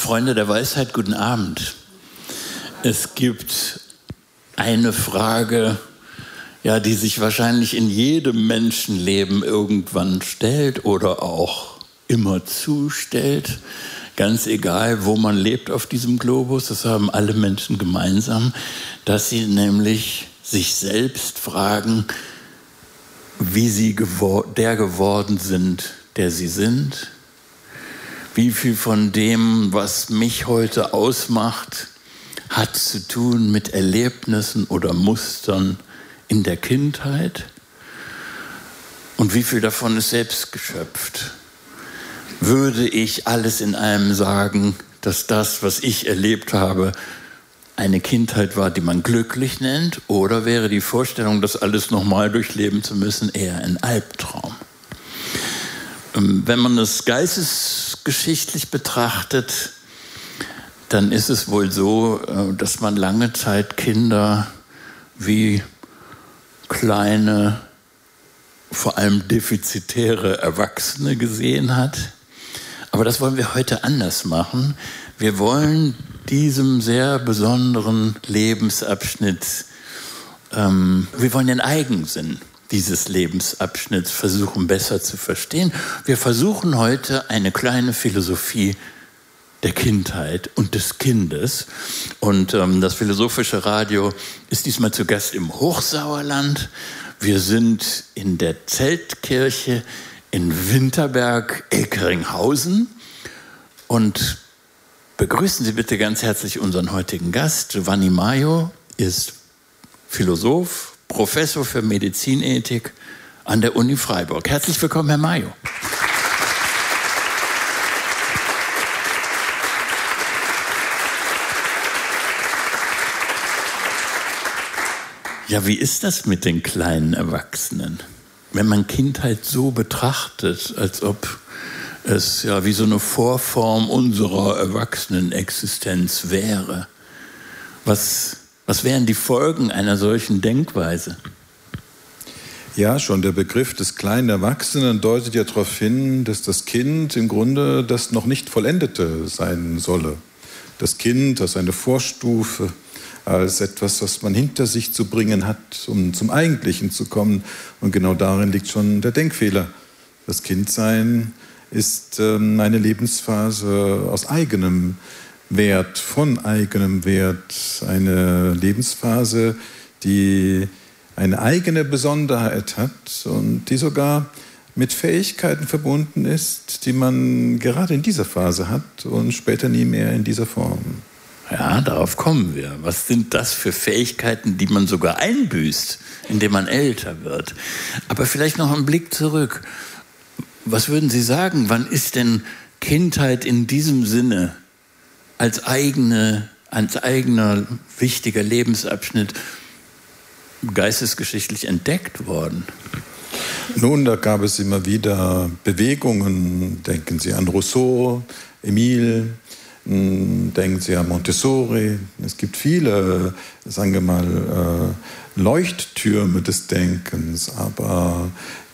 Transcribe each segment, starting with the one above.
Freunde der Weisheit, guten Abend. Es gibt eine Frage, ja, die sich wahrscheinlich in jedem Menschenleben irgendwann stellt oder auch immer zustellt. Ganz egal, wo man lebt auf diesem Globus, das haben alle Menschen gemeinsam, dass sie nämlich sich selbst fragen, wie sie der geworden sind, der sie sind. Wie viel von dem, was mich heute ausmacht, hat zu tun mit Erlebnissen oder Mustern in der Kindheit? Und wie viel davon ist selbst geschöpft? Würde ich alles in einem sagen, dass das, was ich erlebt habe, eine Kindheit war, die man glücklich nennt? Oder wäre die Vorstellung, das alles nochmal durchleben zu müssen, eher ein Albtraum? Wenn man es geistesgeschichtlich betrachtet, dann ist es wohl so, dass man lange Zeit Kinder wie kleine, vor allem defizitäre Erwachsene gesehen hat. Aber das wollen wir heute anders machen. Wir wollen diesem sehr besonderen Lebensabschnitt, wir wollen den Eigensinn dieses Lebensabschnitts versuchen besser zu verstehen. Wir versuchen heute eine kleine Philosophie der Kindheit und des Kindes. Und das Philosophische Radio ist diesmal zu Gast im Hochsauerland. Wir sind in der Zeltkirche in Winterberg-Elkeringhausen und begrüßen Sie bitte ganz herzlich unseren heutigen Gast. Giovanni Maio ist Philosoph, Professor für Medizinethik an der Uni Freiburg. Herzlich willkommen, Herr Maio. Ja, wie ist das mit den kleinen Erwachsenen? Wenn man Kindheit so betrachtet, als ob es ja wie so eine Vorform unserer Erwachsenenexistenz wäre. Was wären die Folgen einer solchen Denkweise? Ja, schon der Begriff des kleinen Erwachsenen deutet ja darauf hin, dass das Kind im Grunde das noch nicht Vollendete sein solle. Das Kind als eine Vorstufe, als etwas, was man hinter sich zu bringen hat, um zum Eigentlichen zu kommen. Und genau darin liegt schon der Denkfehler. Das Kindsein ist eine Lebensphase aus eigenem Wert, von eigenem Wert, eine Lebensphase, die eine eigene Besonderheit hat und die sogar mit Fähigkeiten verbunden ist, die man gerade in dieser Phase hat und später nie mehr in dieser Form. Ja, darauf kommen wir. Was sind das für Fähigkeiten, die man sogar einbüßt, indem man älter wird? Aber vielleicht noch einen Blick zurück. Was würden Sie sagen, wann ist denn Kindheit in diesem Sinne als eigener wichtiger Lebensabschnitt geistesgeschichtlich entdeckt worden? Nun, da gab es immer wieder Bewegungen. Denken Sie an Rousseau, Emile, denken Sie an Montessori. Es gibt viele, sagen wir mal, Leuchttürme des Denkens, aber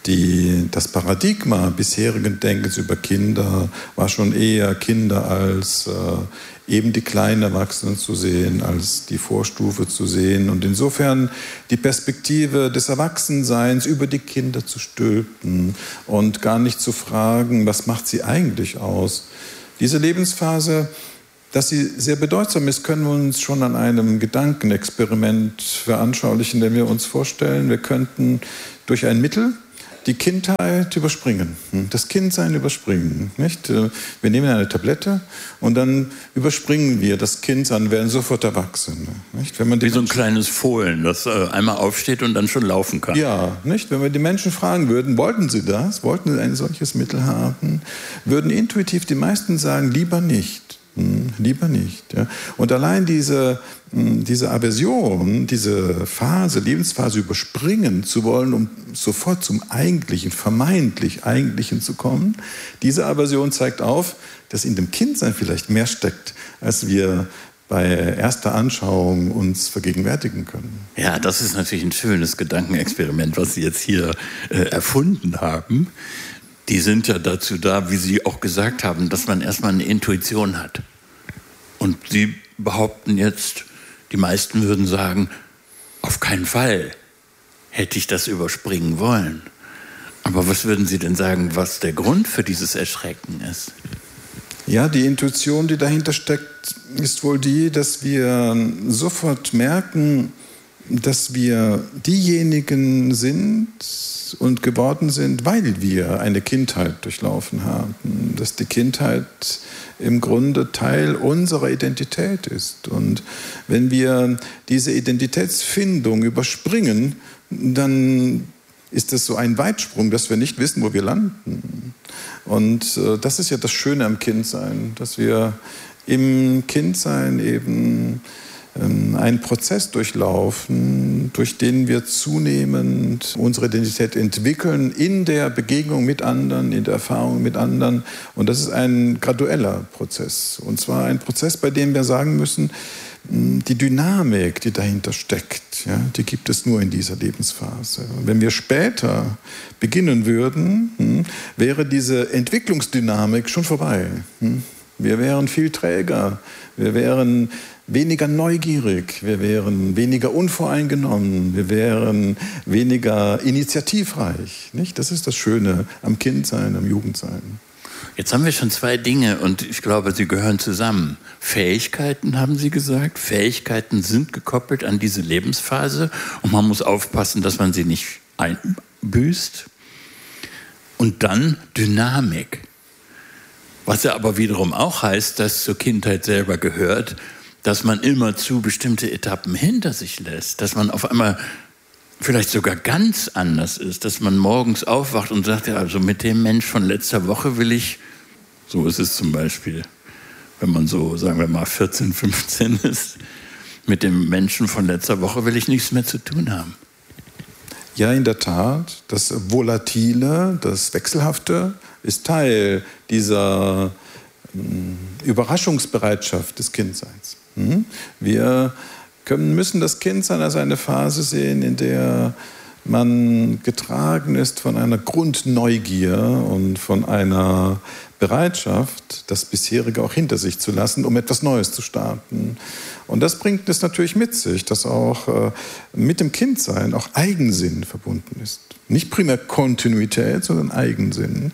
das Paradigma bisherigen Denkens über Kinder war schon eher Kinder als eben die kleinen Erwachsenen zu sehen, als die Vorstufe zu sehen und insofern die Perspektive des Erwachsenseins über die Kinder zu stülpen und gar nicht zu fragen, was macht sie eigentlich aus. Diese Lebensphase, dass sie sehr bedeutsam ist, können wir uns schon an einem Gedankenexperiment veranschaulichen, den wir uns vorstellen. Wir könnten durch ein Mittel die Kindheit überspringen, das Kindsein überspringen. Nicht? Wir nehmen eine Tablette und dann überspringen wir das Kindsein, werden sofort Erwachsene. Nicht? Wenn man wie so ein kleines Fohlen, das einmal aufsteht und dann schon laufen kann. Ja, nicht? Wenn wir die Menschen fragen würden, wollten sie das, wollten sie ein solches Mittel haben, würden intuitiv die meisten sagen, lieber nicht. Lieber nicht. Ja. Und allein diese Aversion, diese Lebensphase überspringen zu wollen, um sofort zum Eigentlichen, vermeintlich Eigentlichen zu kommen, diese Aversion zeigt auf, dass in dem Kindsein vielleicht mehr steckt, als wir bei erster Anschauung uns vergegenwärtigen können. Ja, das ist natürlich ein schönes Gedankenexperiment, was Sie jetzt hier erfunden haben. Die sind ja dazu da, wie Sie auch gesagt haben, dass man erstmal eine Intuition hat. Und Sie behaupten jetzt, die meisten würden sagen, auf keinen Fall hätte ich das überspringen wollen. Aber was würden Sie denn sagen, was der Grund für dieses Erschrecken ist? Ja, die Intuition, die dahinter steckt, ist wohl die, dass wir sofort merken, dass wir diejenigen sind und geworden sind, weil wir eine Kindheit durchlaufen haben. Dass die Kindheit im Grunde Teil unserer Identität ist. Und wenn wir diese Identitätsfindung überspringen, dann ist es so ein Weitsprung, dass wir nicht wissen, wo wir landen. Und das ist ja das Schöne am Kindsein, dass wir im Kindsein eben einen Prozess durchlaufen, durch den wir zunehmend unsere Identität entwickeln in der Begegnung mit anderen, in der Erfahrung mit anderen. Und das ist ein gradueller Prozess. Und zwar ein Prozess, bei dem wir sagen müssen, die Dynamik, die dahinter steckt, ja, die gibt es nur in dieser Lebensphase. Und wenn wir später beginnen würden, wäre diese Entwicklungsdynamik schon vorbei. Wir wären viel träger, wir wären weniger neugierig, wir wären weniger unvoreingenommen, wir wären weniger initiativreich. Nicht? Das ist das Schöne am Kindsein, am Jugendsein. Jetzt haben wir schon zwei Dinge und ich glaube, sie gehören zusammen. Fähigkeiten, haben Sie gesagt. Fähigkeiten sind gekoppelt an diese Lebensphase und man muss aufpassen, dass man sie nicht einbüßt. Und dann Dynamik. Was ja aber wiederum auch heißt, dass zur Kindheit selber gehört, dass man immerzu bestimmte Etappen hinter sich lässt, dass man auf einmal vielleicht sogar ganz anders ist, dass man morgens aufwacht und sagt, ja, also mit dem Mensch von letzter Woche will ich, so ist es zum Beispiel, wenn man so, sagen wir mal, 14, 15 ist, mit dem Menschen von letzter Woche will ich nichts mehr zu tun haben. Ja, in der Tat, das Volatile, das Wechselhafte ist Teil dieser Überraschungsbereitschaft des Kindseins. Wir müssen das Kindsein als eine Phase sehen, in der man getragen ist von einer Grundneugier und von einer Bereitschaft, das bisherige auch hinter sich zu lassen, um etwas Neues zu starten. Und das bringt es natürlich mit sich, dass auch mit dem Kindsein auch Eigensinn verbunden ist. Nicht primär Kontinuität, sondern Eigensinn.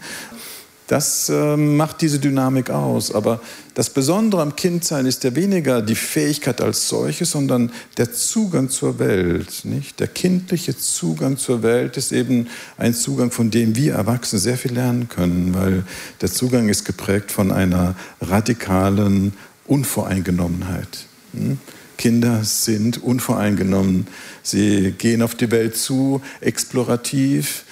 Das macht diese Dynamik aus. Aber das Besondere am Kindsein ist ja weniger die Fähigkeit als solche, sondern der Zugang zur Welt. Nicht? Der kindliche Zugang zur Welt ist eben ein Zugang, von dem wir Erwachsene sehr viel lernen können, weil der Zugang ist geprägt von einer radikalen Unvoreingenommenheit. Kinder sind unvoreingenommen. Sie gehen auf die Welt zu, explorativ,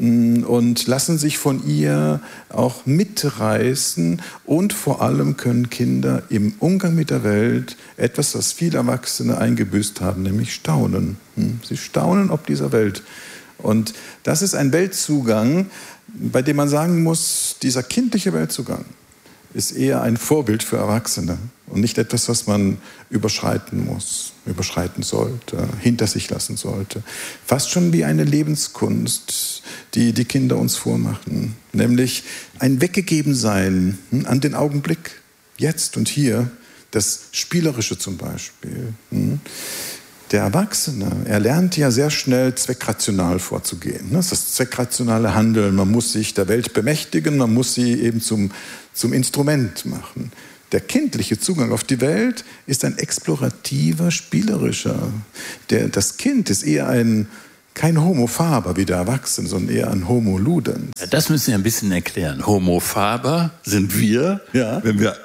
und lassen sich von ihr auch mitreißen. Und vor allem können Kinder im Umgang mit der Welt etwas, was viele Erwachsene eingebüßt haben, nämlich staunen. Sie staunen ob dieser Welt. Und das ist ein Weltzugang, bei dem man sagen muss, dieser kindliche Weltzugang ist eher ein Vorbild für Erwachsene und nicht etwas, was man überschreiten muss, überschreiten sollte, hinter sich lassen sollte. Fast schon wie eine Lebenskunst, die die Kinder uns vormachen, nämlich ein Weggegebensein an den Augenblick, jetzt und hier, das Spielerische zum Beispiel. Der Erwachsene, er lernt ja sehr schnell zweckrational vorzugehen. Das ist das zweckrationale Handeln. Man muss sich der Welt bemächtigen, man muss sie eben zum Instrument machen. Der kindliche Zugang auf die Welt ist ein explorativer, spielerischer. Das Kind ist eher kein Homo faber wie der Erwachsene, sondern eher ein Homo ludens. Ja, das müssen wir ein bisschen erklären. Homo faber sind wir, ja, wenn wir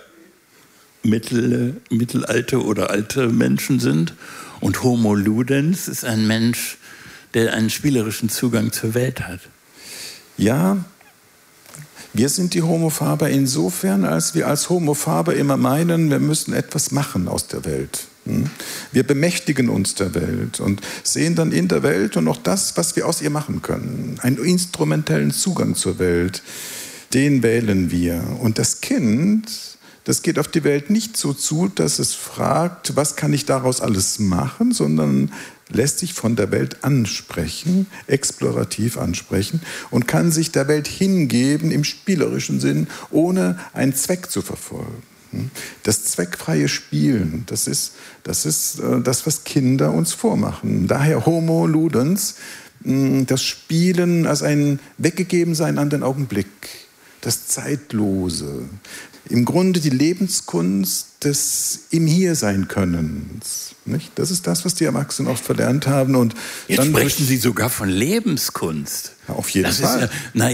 mittelalte oder alte Menschen sind. Und Homo ludens ist ein Mensch, der einen spielerischen Zugang zur Welt hat. Ja, wir sind die Homo faber insofern, als wir als Homo faber immer meinen, wir müssen etwas machen aus der Welt. Wir bemächtigen uns der Welt und sehen dann in der Welt und auch das, was wir aus ihr machen können. Einen instrumentellen Zugang zur Welt, den wählen wir. Und das Kind, das geht auf die Welt nicht so zu, dass es fragt, was kann ich daraus alles machen, sondern lässt sich von der Welt ansprechen, explorativ ansprechen und kann sich der Welt hingeben im spielerischen Sinn, ohne einen Zweck zu verfolgen. Das zweckfreie Spielen, das ist das, was Kinder uns vormachen. Daher Homo Ludens, das Spielen als ein Weggegebensein an den Augenblick, das Zeitlose. Im Grunde die Lebenskunst des im Hier-Sein-Könnens. Nicht? Das ist das, was die Erwachsenen oft verlernt haben. Und jetzt dann sprechen Sie sogar von Lebenskunst. Ja, auf jeden Fall.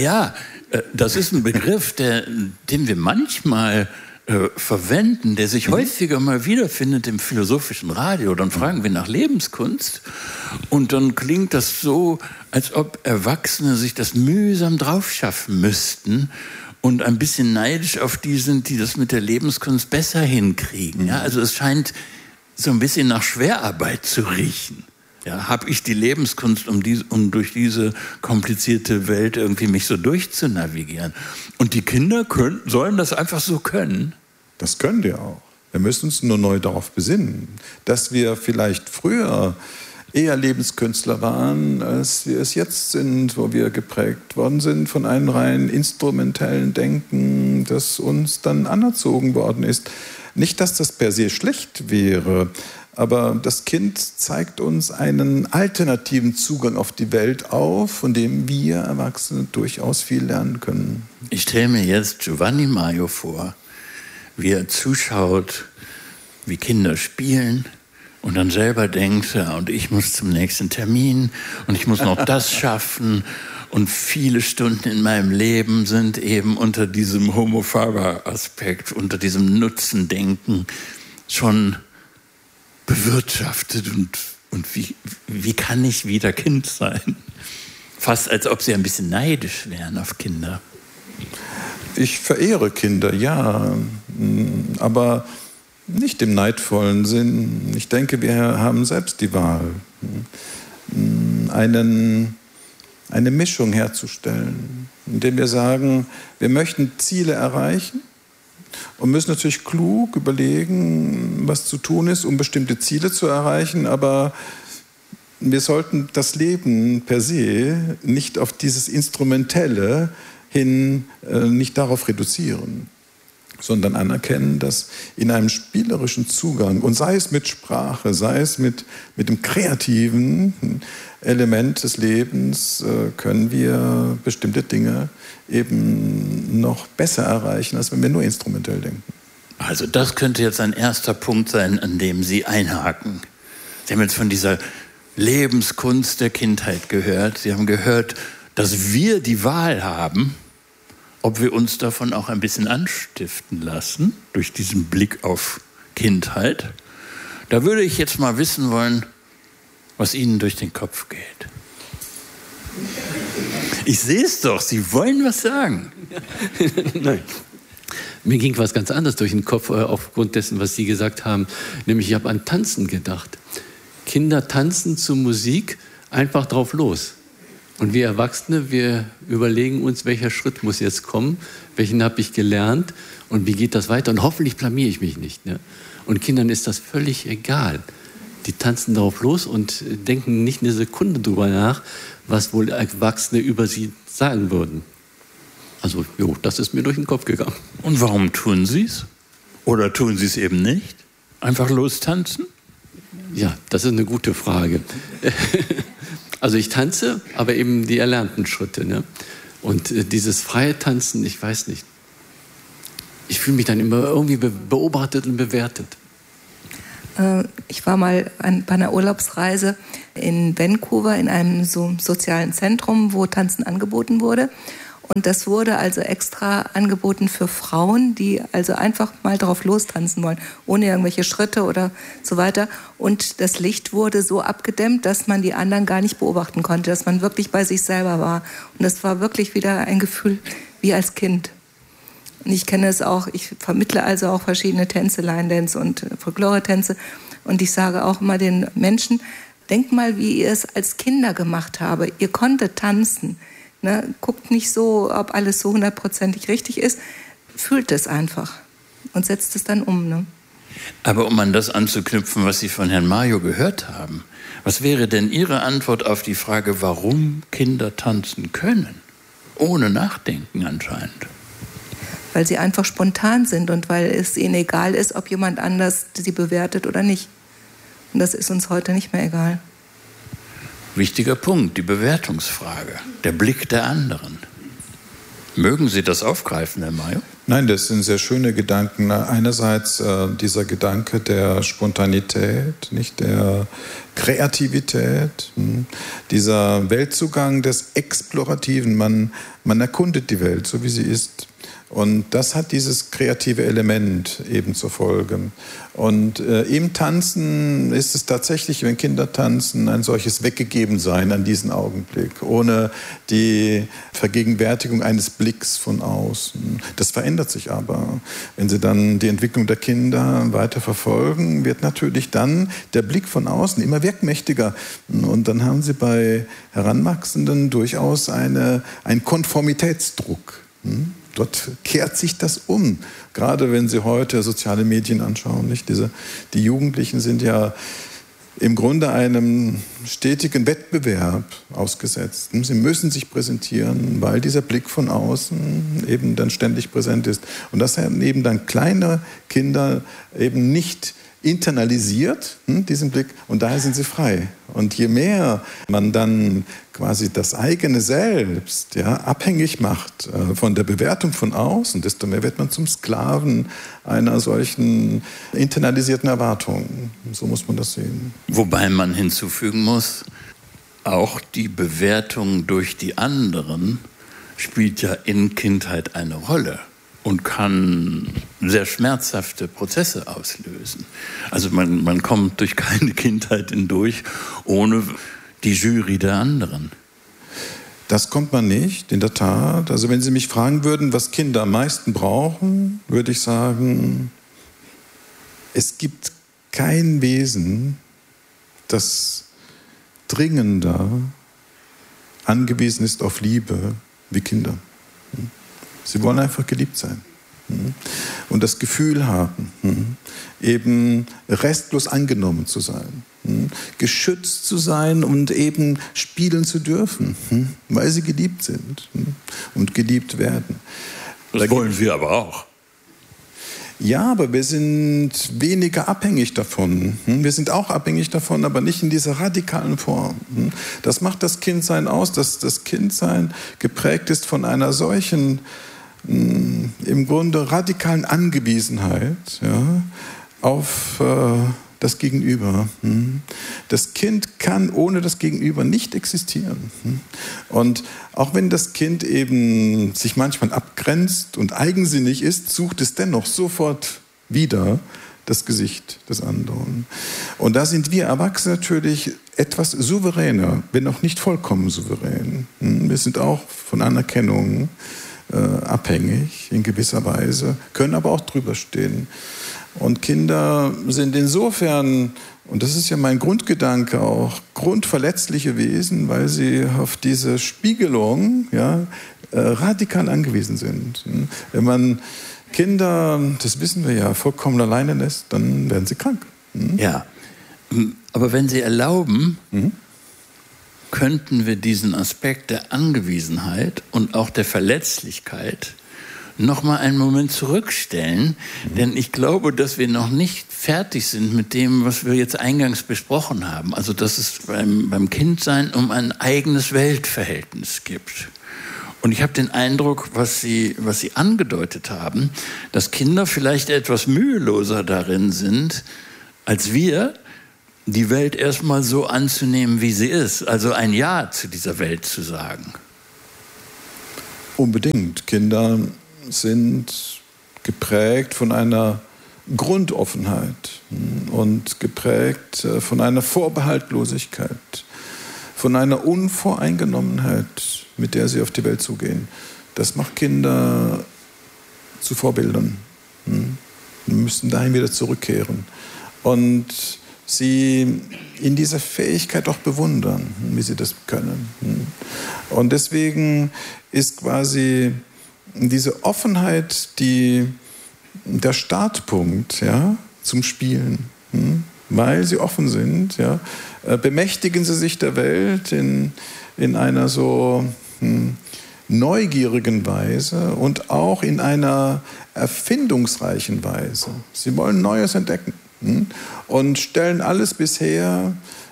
Das ist ein Begriff, den wir manchmal verwenden, der sich häufiger mal wiederfindet im philosophischen Radio. Dann fragen wir nach Lebenskunst und dann klingt das so, als ob Erwachsene sich das mühsam draufschaffen müssten und ein bisschen neidisch auf die sind, die das mit der Lebenskunst besser hinkriegen. Ja, also es scheint so ein bisschen nach Schwerarbeit zu riechen. Ja, habe ich die Lebenskunst, um durch diese komplizierte Welt irgendwie mich so durchzunavigieren? Und die Kinder sollen das einfach so können? Das können die auch. Wir müssen uns nur neu darauf besinnen, dass wir vielleicht früher eher Lebenskünstler waren, als wir es jetzt sind, wo wir geprägt worden sind von einem rein instrumentellen Denken, das uns dann anerzogen worden ist. Nicht, dass das per se schlecht wäre, aber das Kind zeigt uns einen alternativen Zugang auf die Welt auf, von dem wir Erwachsene durchaus viel lernen können. Ich stelle mir jetzt Giovanni Maio vor, wie er zuschaut, wie Kinder spielen und dann selber denkt, ja, und ich muss zum nächsten Termin und ich muss noch das schaffen. Und viele Stunden in meinem Leben sind eben unter diesem Homo Faber-Aspekt, unter diesem Nutzendenken schon bewirtschaftet. Und wie kann ich wieder Kind sein? Fast als ob sie ein bisschen neidisch wären auf Kinder. Ich verehre Kinder, ja, aber nicht im neidvollen Sinn. Ich denke, wir haben selbst die Wahl, eine Mischung herzustellen, indem wir sagen, wir möchten Ziele erreichen und müssen natürlich klug überlegen, was zu tun ist, um bestimmte Ziele zu erreichen, aber wir sollten das Leben per se nicht auf dieses Instrumentelle hin, nicht darauf reduzieren, sondern anerkennen, dass in einem spielerischen Zugang, und sei es mit Sprache, sei es mit dem kreativen Element des Lebens, können wir bestimmte Dinge eben noch besser erreichen, als wenn wir nur instrumentell denken. Also das könnte jetzt ein erster Punkt sein, an dem Sie einhaken. Sie haben jetzt von dieser Lebenskunst der Kindheit gehört. Sie haben gehört, dass wir die Wahl haben, ob wir uns davon auch ein bisschen anstiften lassen, durch diesen Blick auf Kindheit. Da würde ich jetzt mal wissen wollen, was Ihnen durch den Kopf geht. Ich sehe es doch, Sie wollen was sagen. Nein. Mir ging was ganz anderes durch den Kopf aufgrund dessen, was Sie gesagt haben. Nämlich, ich habe an Tanzen gedacht. Kinder tanzen zu Musik einfach drauf los. Und wir Erwachsene, wir überlegen uns, welcher Schritt muss jetzt kommen, welchen habe ich gelernt und wie geht das weiter. Und hoffentlich blamiere ich mich nicht. Ne? Und Kindern ist das völlig egal. Die tanzen darauf los und denken nicht eine Sekunde drüber nach, was wohl Erwachsene über sie sagen würden. Also, das ist mir durch den Kopf gegangen. Und warum tun Sie es? Oder tun Sie es eben nicht? Einfach lostanzen? Ja, das ist eine gute Frage. Also ich tanze, aber eben die erlernten Schritte. Ne? Und dieses freie Tanzen, ich weiß nicht. Ich fühle mich dann immer irgendwie beobachtet und bewertet. Ich war mal bei einer Urlaubsreise in Vancouver in einem so sozialen Zentrum, wo Tanzen angeboten wurde. Und das wurde also extra angeboten für Frauen, die also einfach mal drauf lostanzen wollen, ohne irgendwelche Schritte oder so weiter. Und das Licht wurde so abgedämmt, dass man die anderen gar nicht beobachten konnte, dass man wirklich bei sich selber war. Und das war wirklich wieder ein Gefühl wie als Kind. Und ich kenne es auch, ich vermittle also auch verschiedene Tänze, Line Dance und Folklore-Tänze. Und ich sage auch immer den Menschen, denkt mal, wie ihr es als Kinder gemacht habt. Ihr konntet tanzen. Ne? Guckt nicht so, ob alles so 100%ig richtig ist. Fühlt es einfach und setzt es dann um. Ne? Aber um an das anzuknüpfen, was Sie von Herrn Maio gehört haben, was wäre denn Ihre Antwort auf die Frage, warum Kinder tanzen können? Ohne Nachdenken anscheinend. weil sie einfach spontan sind und weil es ihnen egal ist, ob jemand anders sie bewertet oder nicht. Und das ist uns heute nicht mehr egal. Wichtiger Punkt, die Bewertungsfrage, der Blick der anderen. Mögen Sie das aufgreifen, Herr Mayo? Nein, das sind sehr schöne Gedanken. Einerseits dieser Gedanke der Spontanität, nicht der Kreativität, dieser Weltzugang des Explorativen. Man erkundet die Welt, so wie sie ist. Und das hat dieses kreative Element eben zur Folge. Und im Tanzen ist es tatsächlich, wenn Kinder tanzen, ein solches Weggegebensein an diesen Augenblick, ohne die Vergegenwärtigung eines Blicks von außen. Das verändert sich aber. Wenn Sie dann die Entwicklung der Kinder weiter verfolgen, wird natürlich dann der Blick von außen immer wirkmächtiger. Und dann haben Sie bei Heranwachsenden durchaus einen Konformitätsdruck. Dort kehrt sich das um. Gerade wenn Sie heute soziale Medien anschauen. Nicht? Die Jugendlichen sind ja im Grunde einem stetigen Wettbewerb ausgesetzt. Sie müssen sich präsentieren, weil dieser Blick von außen eben dann ständig präsent ist. Und das haben eben dann kleine Kinder eben nicht internalisiert, diesen Blick, und daher sind sie frei. Und je mehr man dann quasi das eigene Selbst abhängig macht von der Bewertung von außen, desto mehr wird man zum Sklaven einer solchen internalisierten Erwartung. So muss man das sehen. Wobei man hinzufügen muss, auch die Bewertung durch die anderen spielt ja in Kindheit eine Rolle und kann sehr schmerzhafte Prozesse auslösen. Also man kommt durch keine Kindheit hindurch ohne die Jury der anderen. Das kommt man nicht, in der Tat. Also wenn Sie mich fragen würden, was Kinder am meisten brauchen, würde ich sagen, es gibt kein Wesen, das dringender angewiesen ist auf Liebe wie Kinder. Sie wollen einfach geliebt sein und das Gefühl haben, eben restlos angenommen zu sein, geschützt zu sein und eben spielen zu dürfen, weil sie geliebt sind und geliebt werden. Das wollen wir aber auch. Ja, aber wir sind weniger abhängig davon. Wir sind auch abhängig davon, aber nicht in dieser radikalen Form. Das macht das Kindsein aus, dass das Kindsein geprägt ist von einer solchen, im Grunde radikalen Angewiesenheit auf das Gegenüber. Das Kind kann ohne das Gegenüber nicht existieren. Und auch wenn das Kind eben sich manchmal abgrenzt und eigensinnig ist, sucht es dennoch sofort wieder das Gesicht des anderen. Und da sind wir Erwachsene natürlich etwas souveräner, wenn auch nicht vollkommen souverän. Wir sind auch von Anerkennung abhängig in gewisser Weise, können aber auch drüber stehen. Und Kinder sind insofern, und das ist ja mein Grundgedanke auch, grundverletzliche Wesen, weil sie auf diese Spiegelung radikal angewiesen sind. Wenn man Kinder, das wissen wir ja, vollkommen alleine lässt, dann werden sie krank. Ja, aber wenn Sie erlauben, könnten wir diesen Aspekt der Angewiesenheit und auch der Verletzlichkeit noch mal einen Moment zurückstellen, denn ich glaube, dass wir noch nicht fertig sind mit dem, was wir jetzt eingangs besprochen haben. Also, dass es beim Kindsein um ein eigenes Weltverhältnis gibt. Und ich habe den Eindruck, was Sie angedeutet haben, dass Kinder vielleicht etwas müheloser darin sind, als wir, die Welt erstmal so anzunehmen, wie sie ist. Also ein Ja zu dieser Welt zu sagen. Unbedingt. Kinder sind geprägt von einer Grundoffenheit und geprägt von einer Vorbehaltlosigkeit, von einer Unvoreingenommenheit, mit der sie auf die Welt zugehen. Das macht Kinder zu Vorbildern. Wir müssen dahin wieder zurückkehren und sie in dieser Fähigkeit auch bewundern, wie sie das können. Und deswegen ist quasi diese Offenheit der Startpunkt zum Spielen. Weil sie offen sind, bemächtigen sie sich der Welt in einer so neugierigen Weise und auch in einer erfindungsreichen Weise. Sie wollen Neues entdecken und stellen alles bisher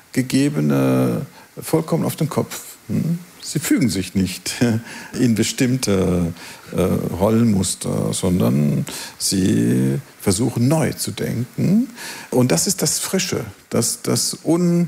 Gegebene vollkommen auf den Kopf. Sie fügen sich nicht in bestimmte Rollenmuster, sondern sie versuchen neu zu denken. Und das ist das Frische, das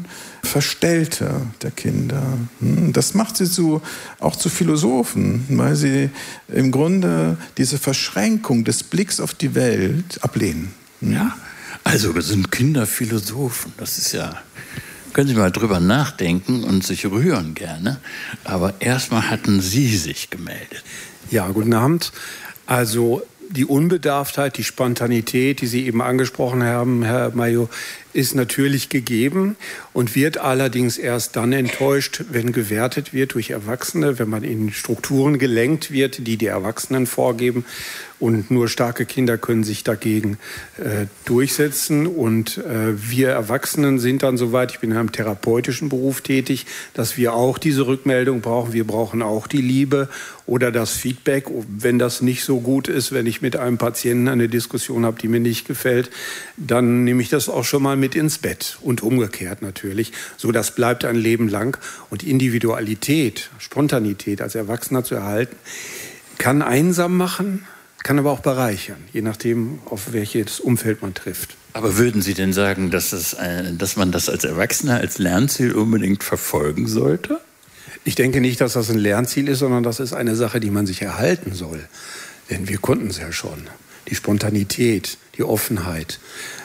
Unverstellte der Kinder. Das macht sie auch zu Philosophen, weil sie im Grunde diese Verschränkung des Blicks auf die Welt ablehnen. Ja, also sind Kinder Philosophen, das ist ja... Können Sie mal drüber nachdenken und sich rühren gerne. Aber erstmal hatten Sie sich gemeldet. Ja, guten Abend. Also die Unbedarftheit, die Spontanität, die Sie eben angesprochen haben, Herr Mayo, ist natürlich gegeben und wird allerdings erst dann enttäuscht, wenn gewertet wird durch Erwachsene, wenn man in Strukturen gelenkt wird, die die Erwachsenen vorgeben. Und nur starke Kinder können sich dagegen durchsetzen. Und wir Erwachsenen sind dann soweit, ich bin in einem therapeutischen Beruf tätig, dass wir auch diese Rückmeldung brauchen. Wir brauchen auch die Liebe oder das Feedback. Wenn das nicht so gut ist, wenn ich mit einem Patienten eine Diskussion habe, die mir nicht gefällt, dann nehme ich das auch schon mal mit ins Bett. Und umgekehrt natürlich. So, das bleibt ein Leben lang. Und Individualität, Spontanität als Erwachsener zu erhalten, kann einsam machen, kann aber auch bereichern, je nachdem, auf welches Umfeld man trifft. Aber würden Sie denn sagen, dass man das als Erwachsener, als Lernziel unbedingt verfolgen sollte? Ich denke nicht, dass das ein Lernziel ist, sondern das ist eine Sache, die man sich erhalten soll. Denn wir konnten es ja schon. Die Spontanität, die Offenheit,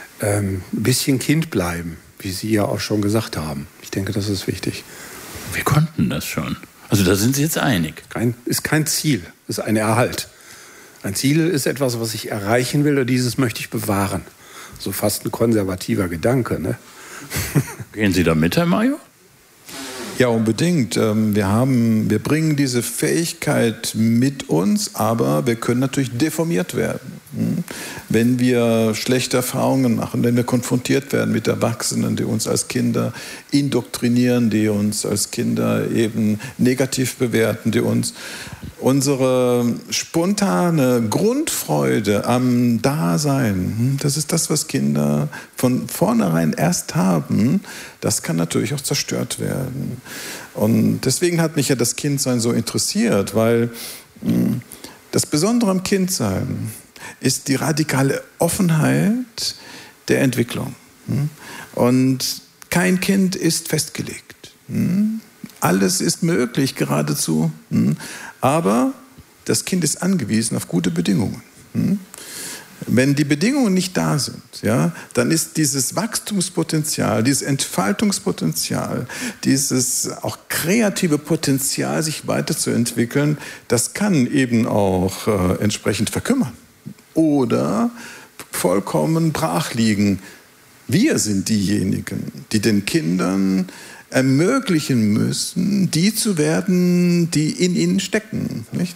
ein bisschen Kind bleiben, wie Sie ja auch schon gesagt haben. Ich denke, das ist wichtig. Wir konnten das schon. Also da sind Sie jetzt einig. Ist kein Ziel, ist ein Erhalt. Ein Ziel ist etwas, was ich erreichen will, und dieses möchte ich bewahren. So fast ein konservativer Gedanke, ne? Gehen Sie da mit, Herr Mayo? Ja, unbedingt. Wir bringen diese Fähigkeit mit uns, aber wir können natürlich deformiert werden. Wenn wir schlechte Erfahrungen machen, wenn wir konfrontiert werden mit Erwachsenen, die uns als Kinder indoktrinieren, die uns als Kinder eben negativ bewerten, die uns unsere spontane Grundfreude am Dasein, das ist das, was Kinder von vornherein erst haben, das kann natürlich auch zerstört werden. Und deswegen hat mich ja das Kindsein so interessiert, weil das Besondere am Kindsein ist die radikale Offenheit der Entwicklung. Und kein Kind ist festgelegt. Alles ist möglich geradezu. Aber das Kind ist angewiesen auf gute Bedingungen. Wenn die Bedingungen nicht da sind, ja, dann ist dieses Wachstumspotenzial, dieses Entfaltungspotenzial, dieses auch kreative Potenzial, sich weiterzuentwickeln, das kann eben auch entsprechend verkümmern oder vollkommen brach liegen. Wir sind diejenigen, die den Kindern ermöglichen müssen, die zu werden, die in ihnen stecken, nicht?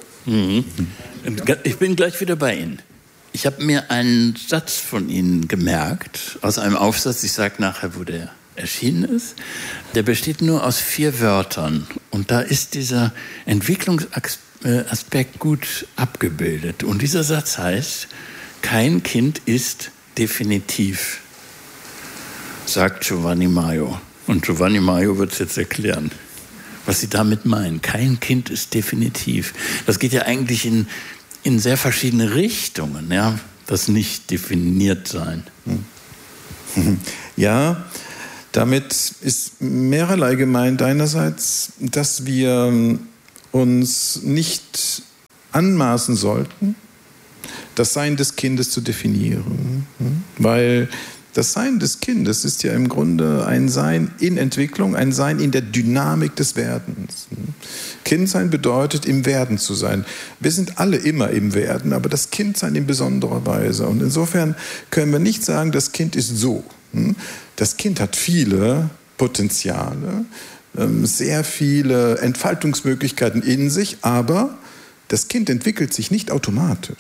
Ich bin gleich wieder bei Ihnen. Ich habe mir einen Satz von Ihnen gemerkt, aus einem Aufsatz, ich sage nachher, wo der erschienen ist. Der besteht nur aus 4 Wörtern. Und da ist dieser Entwicklungsaspekt gut abgebildet. Und dieser Satz heißt, kein Kind ist definitiv, sagt Giovanni Mayo. Und Giovanni Mayo wird es jetzt erklären, was Sie damit meinen. Kein Kind ist definitiv. Das geht ja eigentlich in sehr verschiedene Richtungen, ja, das nicht definiert sein. Ja, damit ist mehrerlei gemeint. Einerseits, dass wir uns nicht anmaßen sollten, das Sein des Kindes zu definieren, weil das Sein des Kindes ist ja im Grunde ein Sein in Entwicklung, ein Sein in der Dynamik des Werdens. Kindsein bedeutet, im Werden zu sein. Wir sind alle immer im Werden, aber das Kindsein in besonderer Weise. Und insofern können wir nicht sagen, das Kind ist so. Das Kind hat viele Potenziale, sehr viele Entfaltungsmöglichkeiten in sich, aber das Kind entwickelt sich nicht automatisch.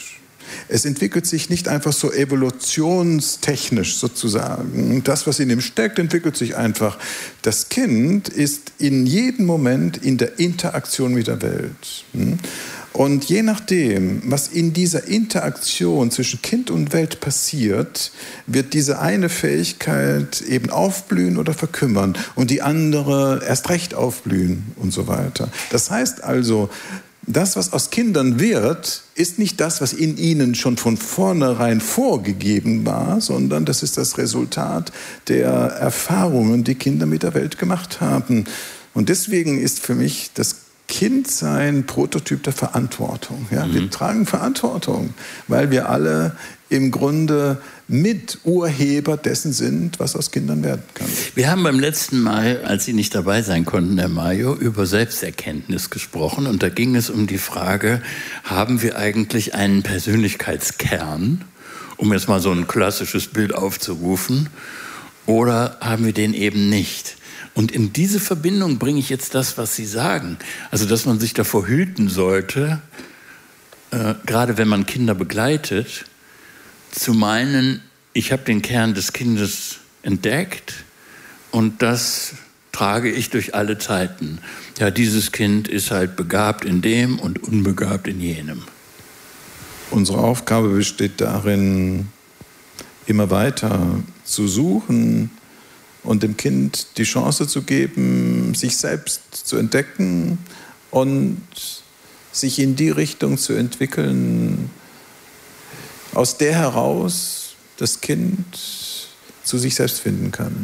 Es entwickelt sich nicht einfach so evolutionstechnisch sozusagen. Das, was in ihm steckt, entwickelt sich einfach. Das Kind ist in jedem Moment in der Interaktion mit der Welt. Und je nachdem, was in dieser Interaktion zwischen Kind und Welt passiert, wird diese eine Fähigkeit eben aufblühen oder verkümmern und die andere erst recht aufblühen und so weiter. Das heißt also, das, was aus Kindern wird, ist nicht das, was in ihnen schon von vornherein vorgegeben war, sondern das ist das Resultat der Erfahrungen, die Kinder mit der Welt gemacht haben. Und deswegen ist für mich das Kindsein Prototyp der Verantwortung. Ja? Wir tragen Verantwortung, weil wir alle im Grunde Miturheber dessen sind, was aus Kindern werden kann. Wir haben beim letzten Mal, als Sie nicht dabei sein konnten, Herr Mayo, über Selbsterkenntnis gesprochen. Und da ging es um die Frage, haben wir eigentlich einen Persönlichkeitskern, um jetzt mal so ein klassisches Bild aufzurufen, oder haben wir den eben nicht? Und in diese Verbindung bringe ich jetzt das, was Sie sagen. Also, dass man sich davor hüten sollte, gerade wenn man Kinder begleitet, zu meinen, ich habe den Kern des Kindes entdeckt und das trage ich durch alle Zeiten. Ja, dieses Kind ist halt begabt in dem und unbegabt in jenem. Unsere Aufgabe besteht darin, immer weiter zu suchen und dem Kind die Chance zu geben, sich selbst zu entdecken und sich in die Richtung zu entwickeln, aus der heraus das Kind zu sich selbst finden kann.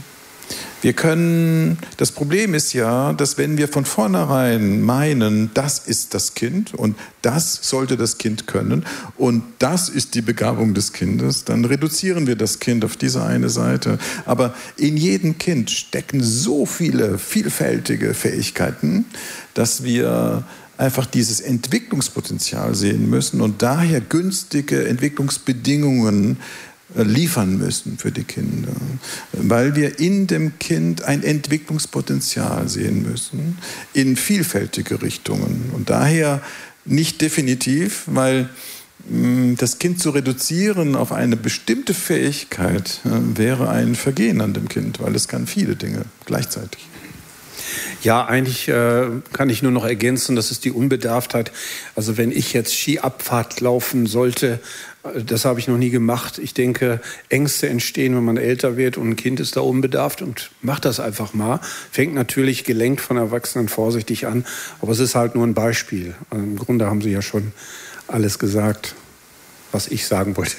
Das Problem ist ja, dass wenn wir von vornherein meinen, das ist das Kind und das sollte das Kind können und das ist die Begabung des Kindes, dann reduzieren wir das Kind auf diese eine Seite. Aber in jedem Kind stecken so viele vielfältige Fähigkeiten, dass wir einfach dieses Entwicklungspotenzial sehen müssen und daher günstige Entwicklungsbedingungen liefern müssen für die Kinder, weil wir in dem Kind ein Entwicklungspotenzial sehen müssen in vielfältige Richtungen und daher nicht definitiv, weil das Kind zu reduzieren auf eine bestimmte Fähigkeit wäre ein Vergehen an dem Kind, weil es kann viele Dinge gleichzeitig. Ja, eigentlich kann ich nur noch ergänzen, das ist die Unbedarftheit. Also wenn ich jetzt Skiabfahrt laufen sollte, das habe ich noch nie gemacht. Ich denke, Ängste entstehen, wenn man älter wird und ein Kind ist da unbedarft und macht das einfach mal. Fängt natürlich gelenkt von Erwachsenen vorsichtig an, aber es ist halt nur ein Beispiel. Also im Grunde haben Sie ja schon alles gesagt, was ich sagen wollte.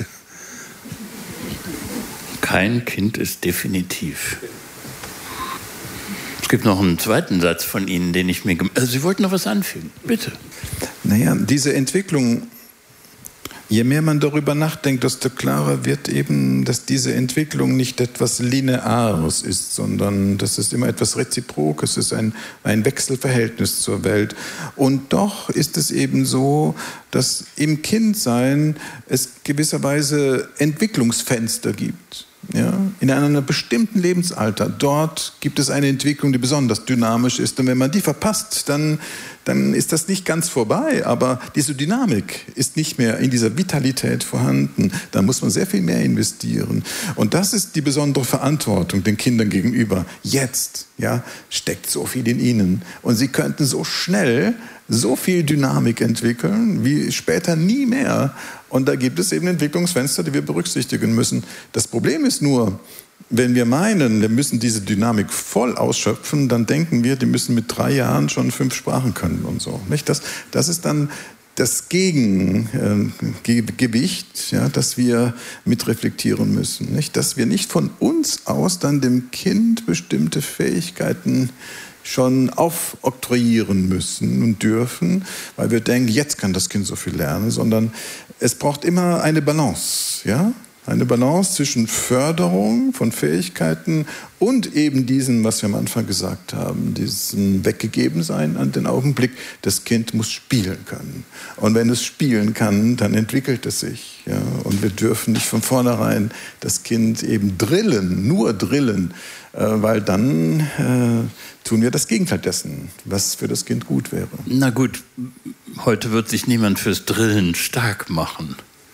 Kein Kind ist definitiv. Es gibt noch einen zweiten Satz von Ihnen, den ich mir... Also Sie wollten noch was anfügen, bitte. Naja, diese Entwicklung, je mehr man darüber nachdenkt, desto klarer wird eben, dass diese Entwicklung nicht etwas Lineares ist, sondern das ist immer etwas Reziprokes, es ist ein Wechselverhältnis zur Welt. Und doch ist es eben so, dass im Kindsein es gewisserweise Entwicklungsfenster gibt. Ja, in einem bestimmten Lebensalter, dort gibt es eine Entwicklung, die besonders dynamisch ist. Und wenn man die verpasst, dann ist das nicht ganz vorbei. Aber diese Dynamik ist nicht mehr in dieser Vitalität vorhanden. Da muss man sehr viel mehr investieren. Und das ist die besondere Verantwortung den Kindern gegenüber. Jetzt steckt so viel in ihnen. Und sie könnten so schnell so viel Dynamik entwickeln wie später nie mehr. Und da gibt es eben Entwicklungsfenster, die wir berücksichtigen müssen. Das Problem ist nur, wenn wir meinen, wir müssen diese Dynamik voll ausschöpfen, dann denken wir, die müssen mit 3 Jahren schon 5 Sprachen können und so. Nicht? Das ist dann das Gegengewicht, das wir mit reflektieren müssen. Nicht? Dass wir nicht von uns aus dann dem Kind bestimmte Fähigkeiten schon aufoktroyieren müssen und dürfen, weil wir denken, jetzt kann das Kind so viel lernen, sondern es braucht immer eine Balance, eine Balance zwischen Förderung von Fähigkeiten und eben diesem, was wir am Anfang gesagt haben, diesem Weggegebensein an den Augenblick. Das Kind muss spielen können. Und wenn es spielen kann, dann entwickelt es sich. Und wir dürfen nicht von vornherein das Kind eben nur drillen, weil dann tun wir das Gegenteil dessen, was für das Kind gut wäre. Na gut, heute wird sich niemand fürs Drillen stark machen.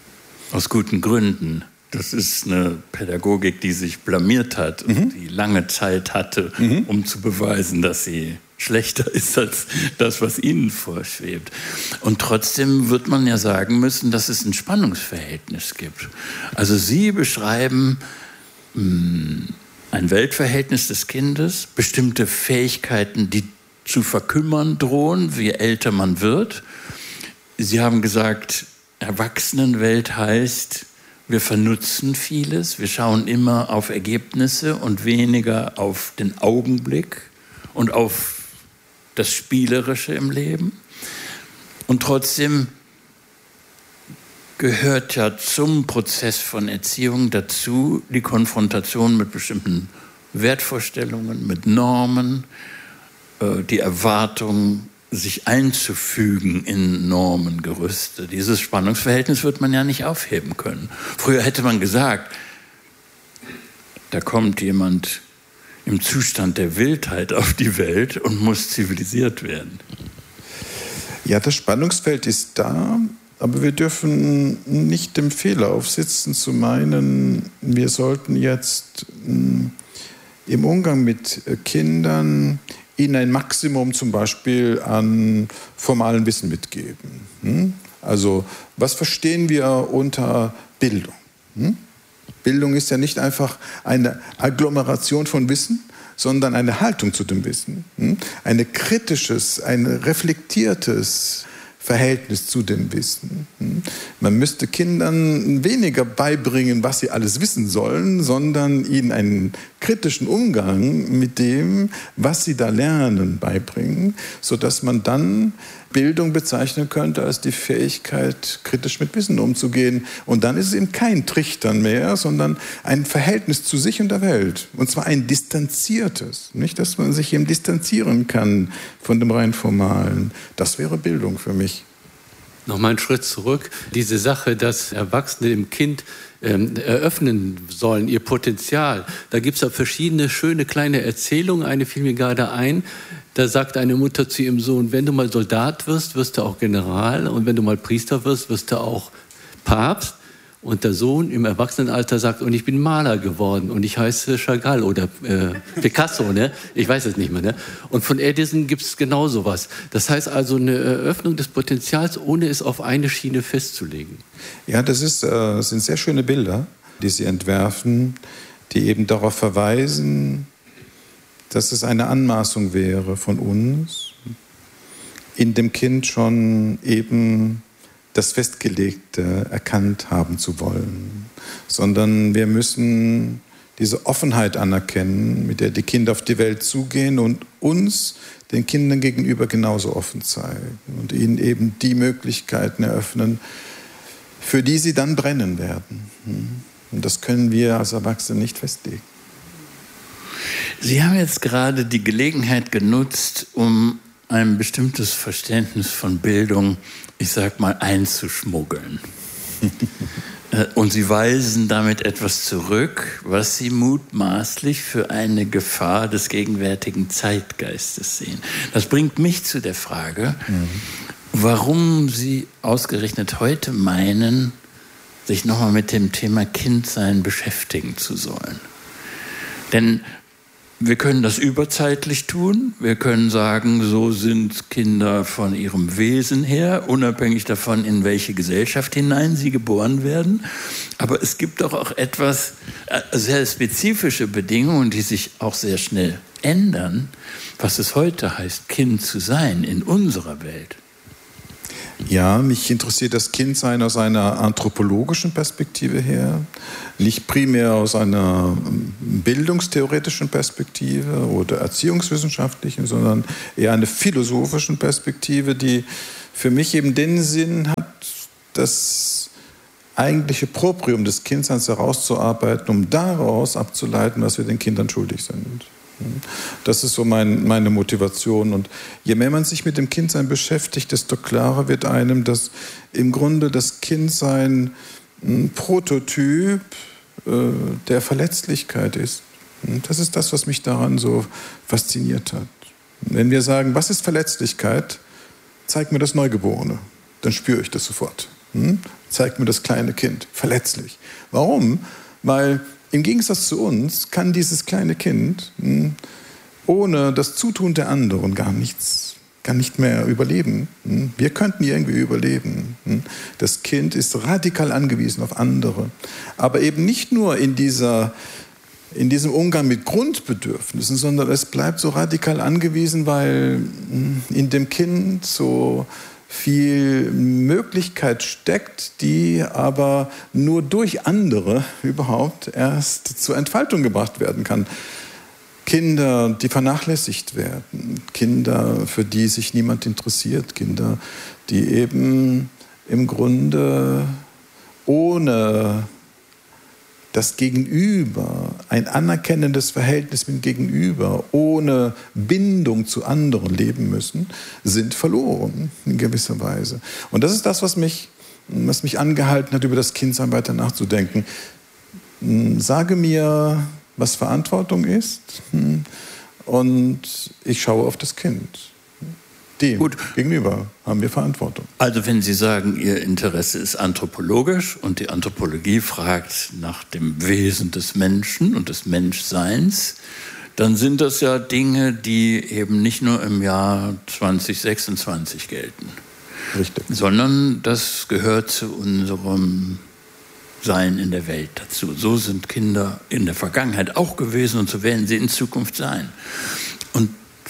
Aus guten Gründen. Das ist eine Pädagogik, die sich blamiert hat und die lange Zeit hatte, um zu beweisen, dass sie schlechter ist als das, was ihnen vorschwebt. Und trotzdem wird man ja sagen müssen, dass es ein Spannungsverhältnis gibt. Also Sie beschreiben ein Weltverhältnis des Kindes, bestimmte Fähigkeiten, die zu verkümmern drohen, je älter man wird. Sie haben gesagt, Erwachsenenwelt heißt, wir vernutzen vieles, wir schauen immer auf Ergebnisse und weniger auf den Augenblick und auf das Spielerische im Leben. Und trotzdem gehört ja zum Prozess von Erziehung dazu die Konfrontation mit bestimmten Wertvorstellungen, mit Normen, die Erwartung, sich einzufügen in Normengerüste. Dieses Spannungsverhältnis wird man ja nicht aufheben können. Früher hätte man gesagt, da kommt jemand im Zustand der Wildheit auf die Welt und muss zivilisiert werden. Ja, das Spannungsfeld ist da, aber wir dürfen nicht dem Fehler aufsitzen, zu meinen, wir sollten jetzt im Umgang mit Kindern ihnen ein Maximum zum Beispiel an formalen Wissen mitgeben. Also, was verstehen wir unter Bildung? Bildung ist ja nicht einfach eine Agglomeration von Wissen, sondern eine Haltung zu dem Wissen. Ein kritisches, ein reflektiertes Verhältnis zu dem Wissen. Man müsste Kindern weniger beibringen, was sie alles wissen sollen, sondern ihnen einen kritischen Umgang mit dem, was sie da lernen, beibringen, sodass man dann Bildung bezeichnen könnte als die Fähigkeit, kritisch mit Wissen umzugehen. Und dann ist es eben kein Trichtern mehr, sondern ein Verhältnis zu sich und der Welt. Und zwar ein distanziertes. Nicht, dass man sich eben distanzieren kann von dem rein Formalen. Das wäre Bildung für mich. Nochmal einen Schritt zurück. Diese Sache, dass Erwachsene dem Kind eröffnen sollen, ihr Potenzial. Da gibt es ja verschiedene schöne kleine Erzählungen. Eine fiel mir gerade ein. Da sagt eine Mutter zu ihrem Sohn, wenn du mal Soldat wirst, wirst du auch General. Und wenn du mal Priester wirst, wirst du auch Papst. Und der Sohn im Erwachsenenalter sagt, und ich bin Maler geworden und ich heiße Chagall oder Picasso, ne? Ich weiß es nicht mehr. Ne? Und von Edison gibt es genau sowas. Das heißt also eine Eröffnung des Potenzials, ohne es auf eine Schiene festzulegen. Ja, das sind sehr schöne Bilder, die Sie entwerfen, die eben darauf verweisen, dass es eine Anmaßung wäre von uns, in dem Kind schon eben das Festgelegte erkannt haben zu wollen, sondern wir müssen diese Offenheit anerkennen, mit der die Kinder auf die Welt zugehen und uns, den Kindern gegenüber, genauso offen zeigen und ihnen eben die Möglichkeiten eröffnen, für die sie dann brennen werden. Und das können wir als Erwachsene nicht festlegen. Sie haben jetzt gerade die Gelegenheit genutzt, um ein bestimmtes Verständnis von Bildung, ich sag mal, einzuschmuggeln. Und Sie weisen damit etwas zurück, was Sie mutmaßlich für eine Gefahr des gegenwärtigen Zeitgeistes sehen. Das bringt mich zu der Frage, warum Sie ausgerechnet heute meinen, sich nochmal mit dem Thema Kindsein beschäftigen zu sollen. Denn wir können das überzeitlich tun. Wir können sagen, so sind Kinder von ihrem Wesen her, unabhängig davon, in welche Gesellschaft hinein sie geboren werden. Aber es gibt doch auch etwas, sehr spezifische Bedingungen, die sich auch sehr schnell ändern, was es heute heißt, Kind zu sein in unserer Welt. Ja, mich interessiert das Kindsein aus einer anthropologischen Perspektive her, nicht primär aus einer bildungstheoretischen Perspektive oder erziehungswissenschaftlichen, sondern eher einer philosophischen Perspektive, die für mich eben den Sinn hat, das eigentliche Proprium des Kindseins herauszuarbeiten, um daraus abzuleiten, was wir den Kindern schuldig sind. Das ist so meine Motivation. Und je mehr man sich mit dem Kindsein beschäftigt, desto klarer wird einem, dass im Grunde das Kindsein ein Prototyp der Verletzlichkeit ist. Das ist das, was mich daran so fasziniert hat. Wenn wir sagen, was ist Verletzlichkeit? Zeig mir das Neugeborene, dann spüre ich das sofort. Zeigt mir das kleine Kind, verletzlich. Warum? Weil im Gegensatz zu uns kann dieses kleine Kind ohne das Zutun der anderen gar nicht mehr überleben. Wir könnten irgendwie überleben. Das Kind ist radikal angewiesen auf andere. Aber eben nicht nur in diesem Umgang mit Grundbedürfnissen, sondern es bleibt so radikal angewiesen, weil in dem Kind so viel Möglichkeit steckt, die aber nur durch andere überhaupt erst zur Entfaltung gebracht werden kann. Kinder, die vernachlässigt werden, Kinder, für die sich niemand interessiert, Kinder, die eben im Grunde ohne das Gegenüber, ein anerkennendes Verhältnis mit dem Gegenüber, ohne Bindung zu anderen leben müssen, sind verloren in gewisser Weise. Und das ist das, was mich angehalten hat, über das Kindsein weiter nachzudenken. Sage mir, was Verantwortung ist, und ich schaue auf das Kind. Dem gegenüber haben wir Verantwortung. Also wenn Sie sagen, Ihr Interesse ist anthropologisch und die Anthropologie fragt nach dem Wesen des Menschen und des Menschseins, dann sind das ja Dinge, die eben nicht nur im Jahr 2026 gelten. Richtig. Sondern das gehört zu unserem Sein in der Welt dazu. So sind Kinder in der Vergangenheit auch gewesen und so werden sie in Zukunft sein. Und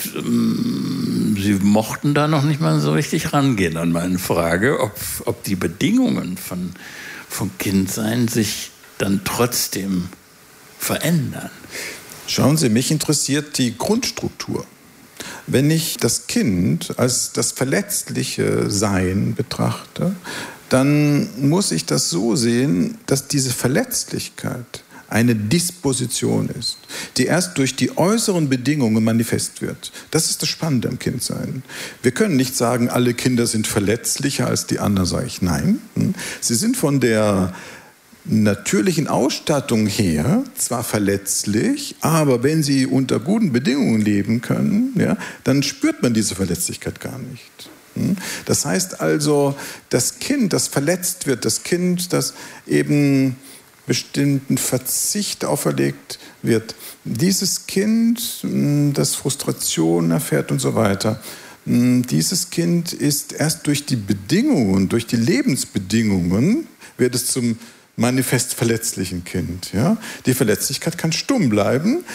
Sie mochten da noch nicht mal so richtig rangehen an meine Frage, ob die Bedingungen vom Kindsein sich dann trotzdem verändern. Schauen Sie, mich interessiert die Grundstruktur. Wenn ich das Kind als das verletzliche Sein betrachte, dann muss ich das so sehen, dass diese Verletzlichkeit eine Disposition ist, die erst durch die äußeren Bedingungen manifest wird. Das ist das Spannende am Kindsein. Wir können nicht sagen, alle Kinder sind verletzlicher als die anderen, sage ich. Nein, sie sind von der natürlichen Ausstattung her zwar verletzlich, aber wenn sie unter guten Bedingungen leben können, ja, dann spürt man diese Verletzlichkeit gar nicht. Das heißt also, das Kind, das verletzt wird, das Kind, das eben bestimmten Verzicht auferlegt wird, dieses Kind, das Frustration erfährt und so weiter, dieses Kind ist erst durch die Bedingungen, durch die Lebensbedingungen, wird es zum manifest verletzlichen Kind. Ja? Die Verletzlichkeit kann stumm bleiben,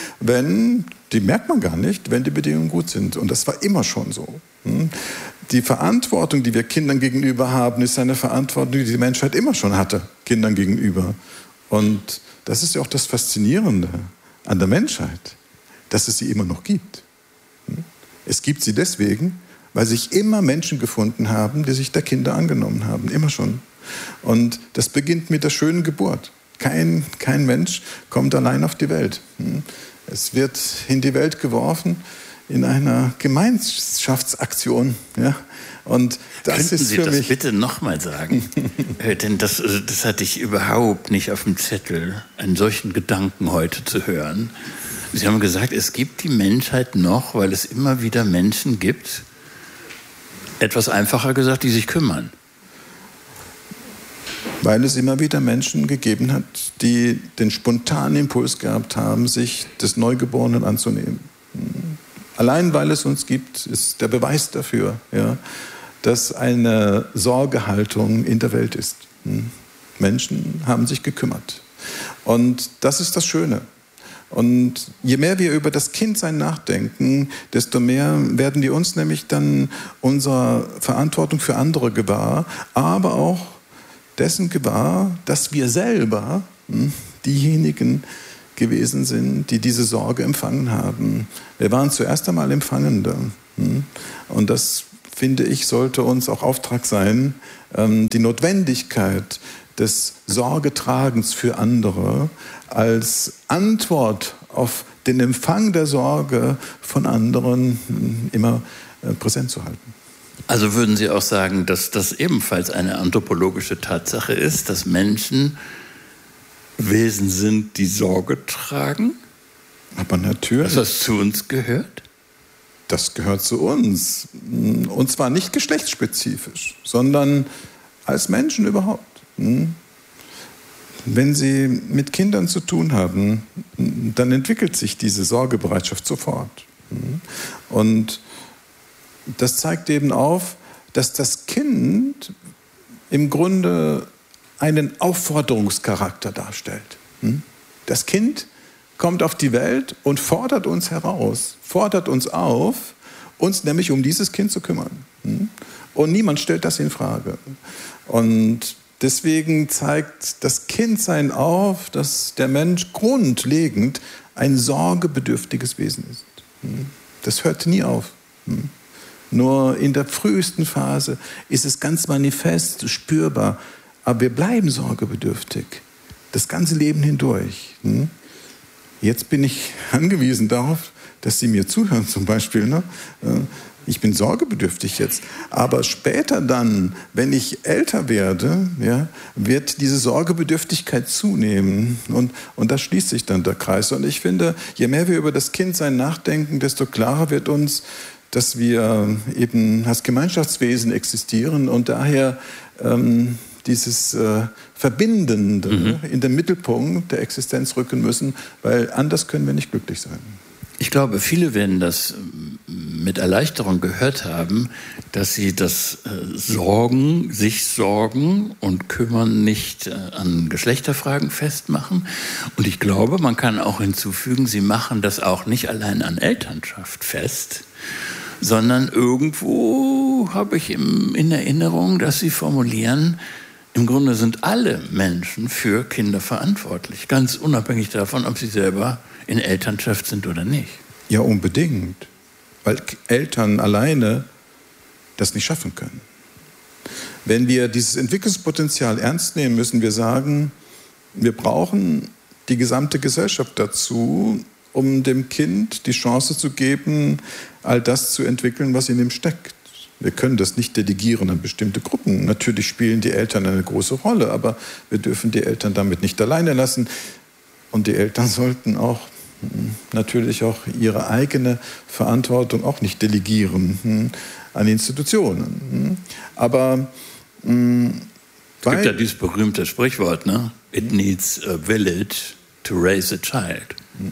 die merkt man gar nicht, wenn die Bedingungen gut sind. Und das war immer schon so. Die Verantwortung, die wir Kindern gegenüber haben, ist eine Verantwortung, die die Menschheit immer schon hatte, Kindern gegenüber. Und das ist ja auch das Faszinierende an der Menschheit, dass es sie immer noch gibt. Es gibt sie deswegen, weil sich immer Menschen gefunden haben, die sich der Kinder angenommen haben, immer schon. Und das beginnt mit der schönen Geburt. Kein Mensch kommt allein auf die Welt. Es wird in die Welt geworfen in einer Gemeinschaftsaktion. Ja? Und das Könnten ist Sie für das mich bitte nochmal sagen? Denn das hatte ich überhaupt nicht auf dem Zettel, einen solchen Gedanken heute zu hören. Sie haben gesagt, es gibt die Menschheit noch, weil es immer wieder Menschen gibt, etwas einfacher gesagt, die sich kümmern. Weil es immer wieder Menschen gegeben hat, die den spontanen Impuls gehabt haben, sich des Neugeborenen anzunehmen. Allein weil es uns gibt, ist der Beweis dafür, ja, dass eine Sorgehaltung in der Welt ist. Menschen haben sich gekümmert. Und das ist das Schöne. Und je mehr wir über das Kindsein nachdenken, desto mehr werden wir uns nämlich dann unserer Verantwortung für andere gewahr, aber auch dessen gewahr, dass wir selber diejenigen gewesen sind, die diese Sorge empfangen haben. Wir waren zuerst einmal Empfangende. Und das, finde ich, sollte uns auch Auftrag sein, die Notwendigkeit des Sorgetragens für andere als Antwort auf den Empfang der Sorge von anderen immer präsent zu halten. Also würden Sie auch sagen, dass das ebenfalls eine anthropologische Tatsache ist, dass Menschen Wesen sind, die Sorge tragen? Aber natürlich. Dass das zu uns gehört? Das gehört zu uns. Und zwar nicht geschlechtsspezifisch, sondern als Menschen überhaupt. Wenn Sie mit Kindern zu tun haben, dann entwickelt sich diese Sorgebereitschaft sofort. Und das zeigt eben auf, dass das Kind im Grunde einen Aufforderungscharakter darstellt. Das Kind kommt auf die Welt und fordert uns heraus, fordert uns auf, uns nämlich um dieses Kind zu kümmern. Und niemand stellt das in Frage. Und deswegen zeigt das Kindsein auf, dass der Mensch grundlegend ein sorgebedürftiges Wesen ist. Das hört nie auf. Nur in der frühesten Phase ist es ganz manifest, spürbar. Aber wir bleiben sorgebedürftig. Das ganze Leben hindurch. Jetzt bin ich angewiesen darauf, dass Sie mir zuhören zum Beispiel. Ne? Ich bin sorgebedürftig jetzt. Aber später dann, wenn ich älter werde, ja, wird diese Sorgebedürftigkeit zunehmen. Und da schließt sich dann der Kreis. Und ich finde, je mehr wir über das Kindsein nachdenken, desto klarer wird uns, dass wir eben als Gemeinschaftswesen existieren und daher dieses Verbindende in den Mittelpunkt der Existenz rücken müssen, weil anders können wir nicht glücklich sein. Ich glaube, viele werden das mit Erleichterung gehört haben, dass sie das sich sorgen und kümmern nicht an Geschlechterfragen festmachen. Und ich glaube, man kann auch hinzufügen, sie machen das auch nicht allein an Elternschaft fest, sondern irgendwo habe ich in Erinnerung, dass sie formulieren, im Grunde sind alle Menschen für Kinder verantwortlich, ganz unabhängig davon, ob sie selber in Elternschaft sind oder nicht. Ja, unbedingt, weil Eltern alleine das nicht schaffen können. Wenn wir dieses Entwicklungspotenzial ernst nehmen, müssen wir sagen, wir brauchen die gesamte Gesellschaft dazu, um dem Kind die Chance zu geben, all das zu entwickeln, was in ihm steckt. Wir können das nicht delegieren an bestimmte Gruppen. Natürlich spielen die Eltern eine große Rolle, aber wir dürfen die Eltern damit nicht alleine lassen. Und die Eltern sollten auch natürlich auch ihre eigene Verantwortung auch nicht delegieren an Institutionen. Aber es gibt ja dieses berühmte Sprichwort, ne? It needs a village to raise a child.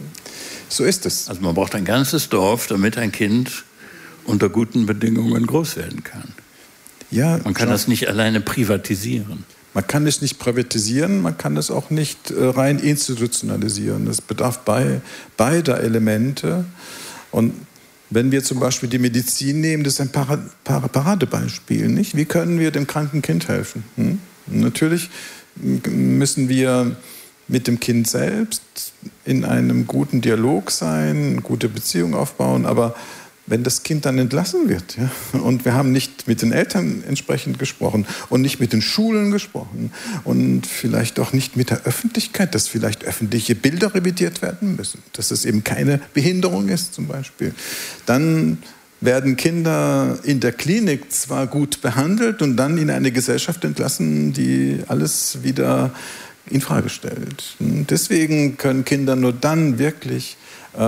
So ist es. Also man braucht ein ganzes Dorf, damit ein Kind unter guten Bedingungen groß werden kann. Ja, man kann das nicht alleine privatisieren. Man kann es nicht privatisieren, man kann es auch nicht rein institutionalisieren. Es bedarf beider Elemente. Und wenn wir zum Beispiel die Medizin nehmen, das ist ein Paradebeispiel. Nicht? Wie können wir dem kranken Kind helfen? Natürlich müssen wir mit dem Kind selbst in einem guten Dialog sein, eine gute Beziehung aufbauen, aber wenn das Kind dann entlassen wird, ja, und wir haben nicht mit den Eltern entsprechend gesprochen und nicht mit den Schulen gesprochen und vielleicht auch nicht mit der Öffentlichkeit, dass vielleicht öffentliche Bilder revidiert werden müssen, dass es eben keine Behinderung ist zum Beispiel, dann werden Kinder in der Klinik zwar gut behandelt und dann in eine Gesellschaft entlassen, die alles wieder in Frage stellt. Deswegen können Kinder nur dann wirklich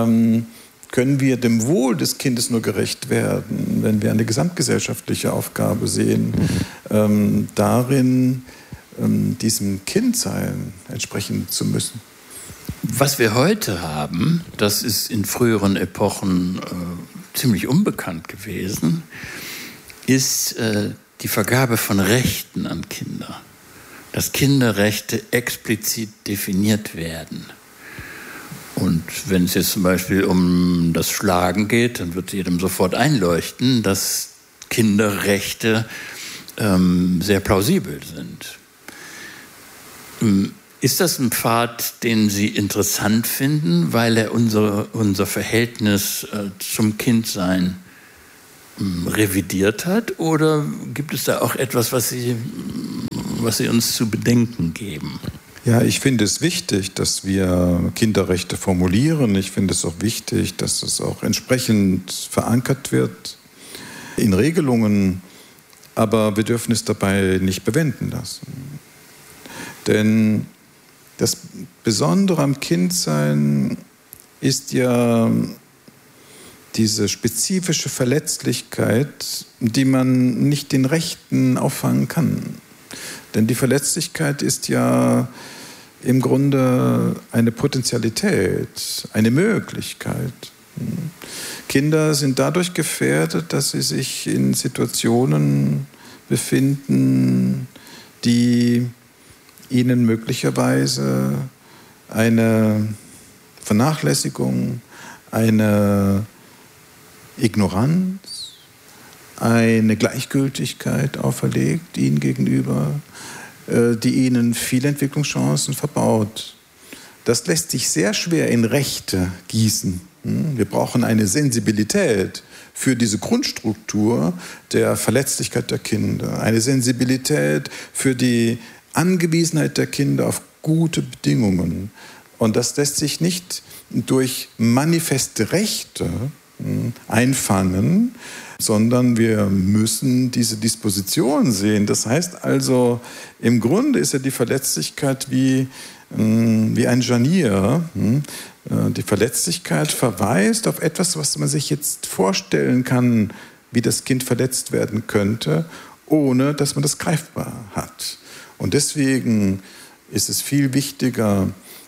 können wir dem Wohl des Kindes nur gerecht werden, wenn wir eine gesamtgesellschaftliche Aufgabe sehen, darin diesem Kindsein entsprechen zu müssen. Was wir heute haben, das ist in früheren Epochen ziemlich unbekannt gewesen, ist die Vergabe von Rechten an Kinder. Dass Kinderrechte explizit definiert werden. Und wenn es jetzt zum Beispiel um das Schlagen geht, dann wird jedem sofort einleuchten, dass Kinderrechte sehr plausibel sind. Ist das ein Pfad, den Sie interessant finden, weil er unser Verhältnis zum Kindsein revidiert hat? Oder gibt es da auch etwas, was Sie uns zu bedenken geben? Ja, ich finde es wichtig, dass wir Kinderrechte formulieren. Ich finde es auch wichtig, dass es auch entsprechend verankert wird in Regelungen. Aber wir dürfen es dabei nicht bewenden lassen. Denn das Besondere am Kindsein ist ja diese spezifische Verletzlichkeit, die man nicht in Rechten auffangen kann. Denn die Verletzlichkeit ist ja im Grunde eine Potentialität, eine Möglichkeit. Kinder sind dadurch gefährdet, dass sie sich in Situationen befinden, die ihnen möglicherweise eine Vernachlässigung, eine Ignoranz, eine Gleichgültigkeit auferlegt ihnen gegenüber, die ihnen viele Entwicklungschancen verbaut. Das lässt sich sehr schwer in Rechte gießen. Wir brauchen eine Sensibilität für diese Grundstruktur der Verletzlichkeit der Kinder, eine Sensibilität für die Angewiesenheit der Kinder auf gute Bedingungen. Und das lässt sich nicht durch manifeste Rechte einfangen, sondern wir müssen diese Disposition sehen. Das heißt also, im Grunde ist ja die Verletzlichkeit wie ein Scharnier. Die Verletzlichkeit verweist auf etwas, was man sich jetzt vorstellen kann, wie das Kind verletzt werden könnte, ohne dass man das greifbar hat. Und deswegen ist es viel wichtiger,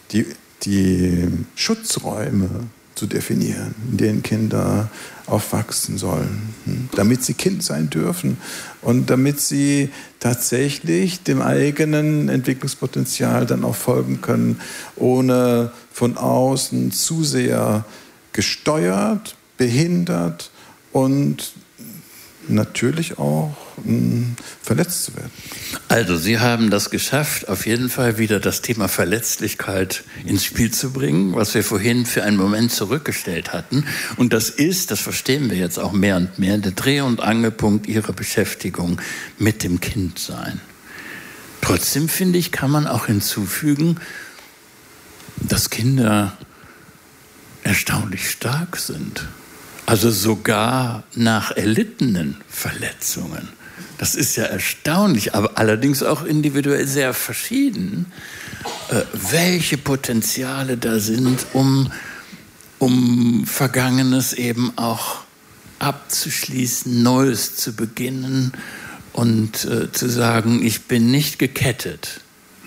die Schutzräume zu definieren, in denen Kinder aufwachsen sollen, damit sie Kind sein dürfen und damit sie tatsächlich dem eigenen Entwicklungspotenzial dann auch folgen können, ohne von außen zu sehr gesteuert, behindert und natürlich auch verletzt zu werden. Also Sie haben das geschafft, auf jeden Fall wieder das Thema Verletzlichkeit ins Spiel zu bringen, was wir vorhin für einen Moment zurückgestellt hatten. Und das verstehen wir jetzt auch mehr und mehr, der Dreh- und Angelpunkt Ihrer Beschäftigung mit dem Kindsein. Trotzdem, finde ich, kann man auch hinzufügen, dass Kinder erstaunlich stark sind. Also sogar nach erlittenen Verletzungen. Das ist ja erstaunlich, aber allerdings auch individuell sehr verschieden, welche Potenziale da sind, um Vergangenes eben auch abzuschließen, Neues zu beginnen und zu sagen, ich bin nicht gekettet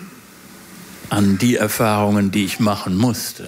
an die Erfahrungen, die ich machen musste.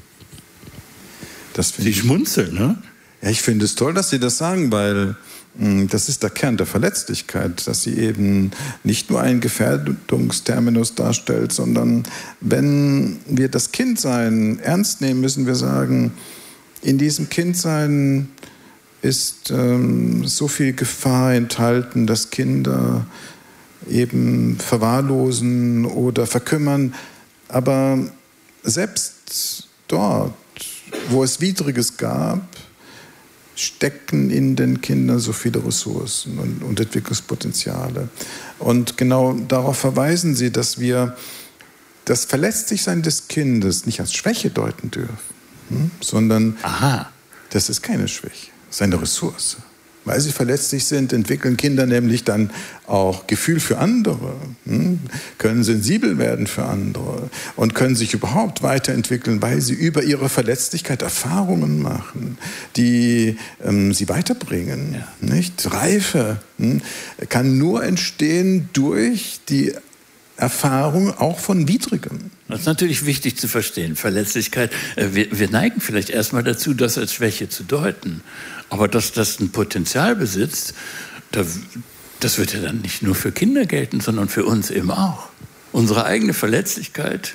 Sie schmunzeln, ne? Ja, ich finde es toll, dass Sie das sagen, weil das ist der Kern der Verletzlichkeit, dass sie eben nicht nur einen Gefährdungsterminus darstellt, sondern wenn wir das Kindsein ernst nehmen, müssen wir sagen, in diesem Kindsein ist so viel Gefahr enthalten, dass Kinder eben verwahrlosen oder verkümmern. Aber selbst dort, wo es Widriges gab, stecken in den Kindern so viele Ressourcen und Entwicklungspotenziale. Und genau darauf verweisen Sie, dass wir das Verletzlichsein des Kindes nicht als Schwäche deuten dürfen, sondern das ist keine Schwäche, das ist eine Ressource. Weil sie verletzlich sind, entwickeln Kinder nämlich dann auch Gefühl für andere, können sensibel werden für andere und können sich überhaupt weiterentwickeln, weil sie über ihre Verletzlichkeit Erfahrungen machen, die sie weiterbringen. Ja. Nicht? Reife kann nur entstehen durch die Erfahrung auch von Widrigem. Das ist natürlich wichtig zu verstehen, Verletzlichkeit. Wir neigen vielleicht erstmal dazu, das als Schwäche zu deuten. Aber dass das ein Potenzial besitzt, das wird ja dann nicht nur für Kinder gelten, sondern für uns eben auch. Unsere eigene Verletzlichkeit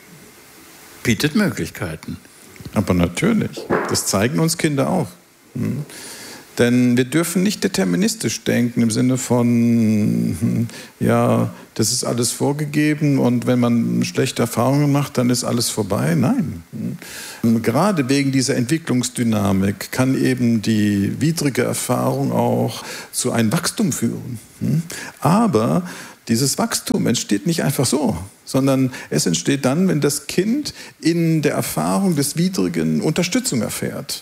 bietet Möglichkeiten. Aber natürlich, das zeigen uns Kinder auch. Denn wir dürfen nicht deterministisch denken im Sinne von, ja, das ist alles vorgegeben und wenn man schlechte Erfahrungen macht, dann ist alles vorbei. Nein. Gerade wegen dieser Entwicklungsdynamik kann eben die widrige Erfahrung auch zu einem Wachstum führen. Aber dieses Wachstum entsteht nicht einfach so, sondern es entsteht dann, wenn das Kind in der Erfahrung des Widrigen Unterstützung erfährt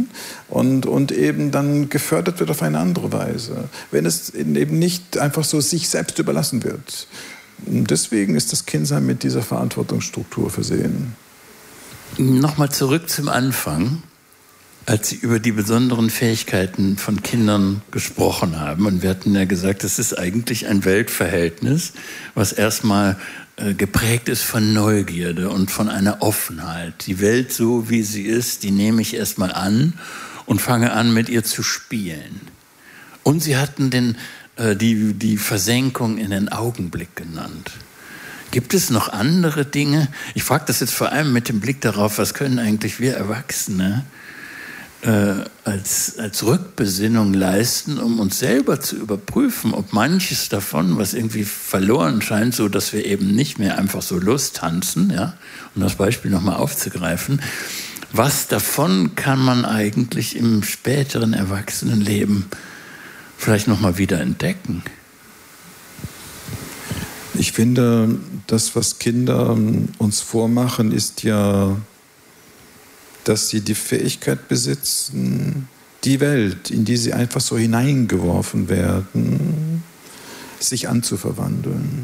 und eben dann gefördert wird auf eine andere Weise, wenn es eben nicht einfach so sich selbst überlassen wird. Deswegen ist das Kindsein mit dieser Verantwortungsstruktur versehen. Nochmal zurück zum Anfang. als Sie über die besonderen Fähigkeiten von Kindern gesprochen haben. Und wir hatten ja gesagt, es ist eigentlich ein Weltverhältnis, was erstmal geprägt ist von Neugierde und von einer Offenheit. Die Welt so, wie sie ist, die nehme ich erstmal an und fange an, mit ihr zu spielen. Und Sie hatten die Versenkung in den Augenblick genannt. Gibt es noch andere Dinge? Ich frage das jetzt vor allem mit dem Blick darauf, was können eigentlich wir Erwachsene als Rückbesinnung leisten, um uns selber zu überprüfen, ob manches davon, was irgendwie verloren scheint, so dass wir eben nicht mehr einfach so lostanzen, ja, um das Beispiel nochmal aufzugreifen, was davon kann man eigentlich im späteren Erwachsenenleben vielleicht nochmal wieder entdecken? Ich finde, das, was Kinder uns vormachen, ist ja, dass sie die Fähigkeit besitzen, die Welt, in die sie einfach so hineingeworfen werden, sich anzuverwandeln.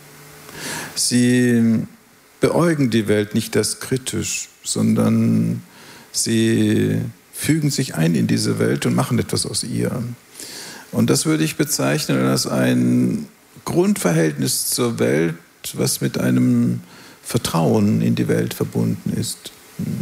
Sie beäugen die Welt nicht erst kritisch, sondern sie fügen sich ein in diese Welt und machen etwas aus ihr. Und das würde ich bezeichnen als ein Grundverhältnis zur Welt, was mit einem Vertrauen in die Welt verbunden ist.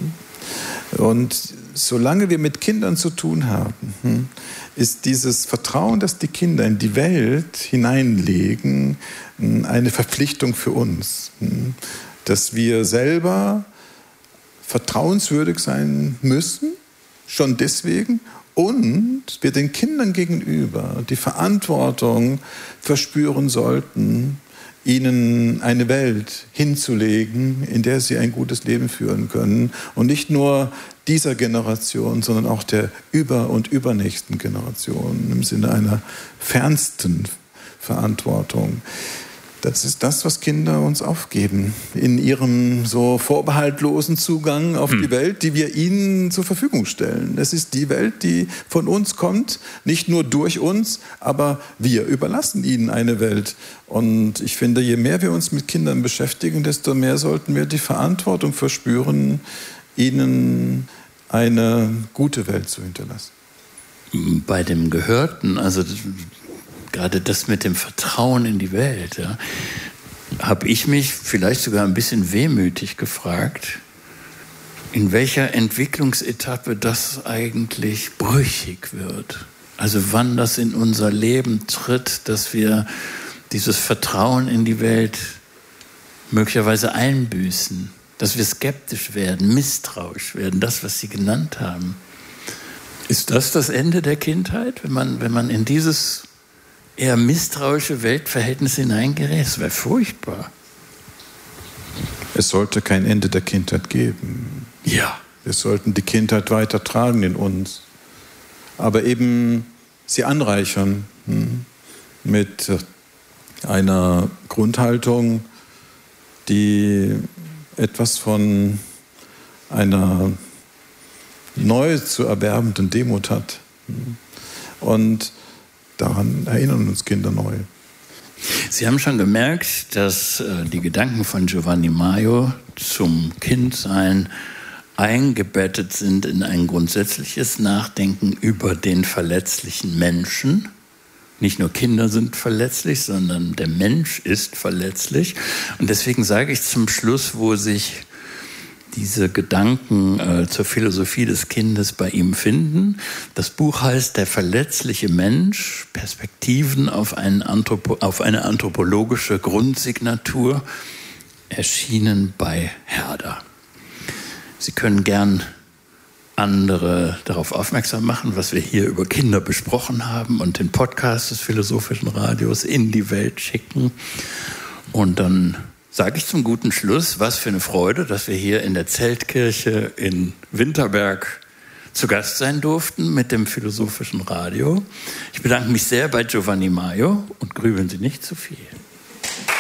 Und solange wir mit Kindern zu tun haben, ist dieses Vertrauen, das die Kinder in die Welt hineinlegen, eine Verpflichtung für uns. Dass wir selber vertrauenswürdig sein müssen, schon deswegen, und wir den Kindern gegenüber die Verantwortung verspüren sollten, ihnen eine Welt hinzulegen, in der sie ein gutes Leben führen können. Und nicht nur dieser Generation, sondern auch der und übernächsten Generation im Sinne einer fernsten Verantwortung. Das ist das, was Kinder uns aufgeben in ihrem so vorbehaltlosen Zugang auf die Welt, die wir ihnen zur Verfügung stellen. Es ist die Welt, die von uns kommt, nicht nur durch uns, aber wir überlassen ihnen eine Welt. Und ich finde, je mehr wir uns mit Kindern beschäftigen, desto mehr sollten wir die Verantwortung verspüren, ihnen eine gute Welt zu hinterlassen. Bei dem Gehörten, also gerade das mit dem Vertrauen in die Welt, ja, habe ich mich vielleicht sogar ein bisschen wehmütig gefragt, in welcher Entwicklungsetappe das eigentlich brüchig wird. Also wann das in unser Leben tritt, dass wir dieses Vertrauen in die Welt möglicherweise einbüßen, dass wir skeptisch werden, misstrauisch werden, das, was Sie genannt haben. Ist das Ende der Kindheit, wenn man in dieses eher misstrauische Weltverhältnis hineingerät? Das wäre furchtbar. Es sollte kein Ende der Kindheit geben. Ja. Wir sollten die Kindheit weiter tragen in uns, aber eben sie anreichern mit einer Grundhaltung, die etwas von einer neu zu erwerbenden Demut hat. Und daran erinnern uns Kinder neu. Sie haben schon gemerkt, dass die Gedanken von Giovanni Maio zum Kindsein eingebettet sind in ein grundsätzliches Nachdenken über den verletzlichen Menschen. Nicht nur Kinder sind verletzlich, sondern der Mensch ist verletzlich. Und deswegen sage ich zum Schluss, wo sich diese Gedanken zur Philosophie des Kindes bei ihm finden. Das Buch heißt Der verletzliche Mensch, Perspektiven auf eine anthropologische Grundsignatur, erschienen bei Herder. Sie können gern andere darauf aufmerksam machen, was wir hier über Kinder besprochen haben und den Podcast des Philosophischen Radios in die Welt schicken. Und dann sage ich zum guten Schluss, was für eine Freude, dass wir hier in der Zeltkirche in Winterberg zu Gast sein durften mit dem Philosophischen Radio. Ich bedanke mich sehr bei Giovanni Maio und grübeln Sie nicht zu viel.